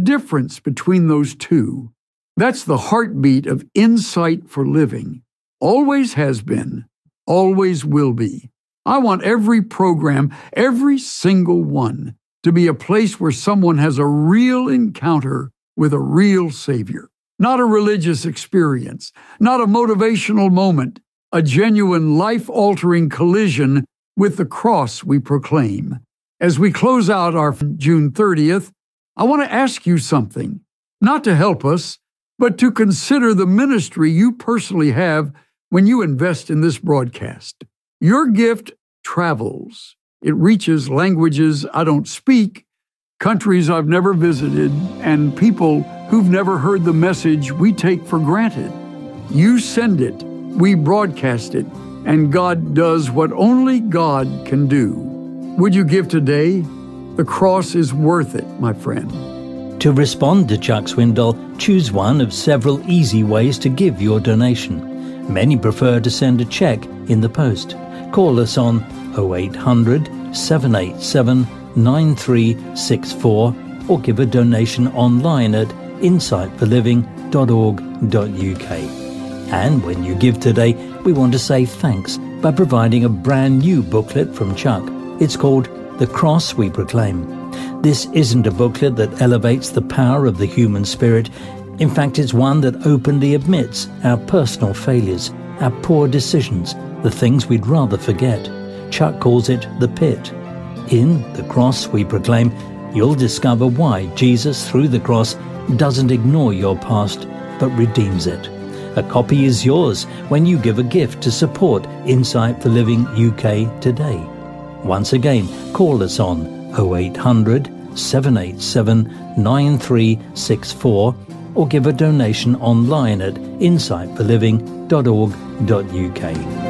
difference between those two. That's the heartbeat of Insight for Living. Always has been, always will be. I want every program, every single one, to be a place where someone has a real encounter with a real Savior. Not a religious experience, not a motivational moment, a genuine life-altering collision with the cross we proclaim. As we close out our June 30th, I want to ask you something, not to help us, but to consider the ministry you personally have when you invest in this broadcast. Your gift travels. It reaches languages I don't speak, countries I've never visited, and people who've never heard the message we take for granted. You send it, we broadcast it, and God does what only God can do. Would you give today? The cross is worth it, my friend. To respond to Chuck Swindoll, choose one of several easy ways to give your donation. Many prefer to send a check in the post. Call us on 0800 787 9364 or give a donation online at insightforliving.org.uk. And when you give today, we want to say thanks by providing a brand new booklet from Chuck. It's called The Cross We Proclaim. This isn't a booklet that elevates the power of the human spirit. In fact, it's one that openly admits our personal failures, our poor decisions, the things we'd rather forget. Chuck calls it the pit. In The Cross We Proclaim, you'll discover why Jesus, through the cross, doesn't ignore your past, but redeems it. A copy is yours when you give a gift to support Insight for Living UK today. Once again, call us on 0800 787 9364 or give a donation online at insightforliving.org.uk.